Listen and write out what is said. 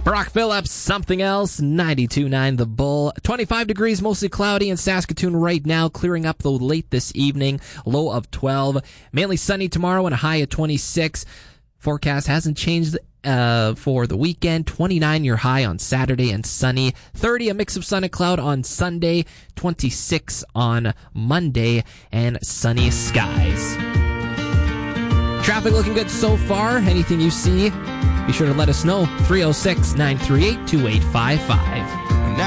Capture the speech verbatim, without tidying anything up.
Brock Phillips, Something Else, ninety-two point nine The Bull. twenty-five degrees, mostly cloudy in Saskatoon right now, clearing up though late this evening, low of twelve. Mainly sunny tomorrow and a high of twenty-six. Forecast hasn't changed uh, for the weekend. twenty-nine your high on Saturday and sunny. thirty, a mix of sun and cloud on Sunday. twenty-six on Monday and sunny skies. Traffic looking good so far. Anything you see, be sure to let us know. three oh six, nine three eight, two eight five five.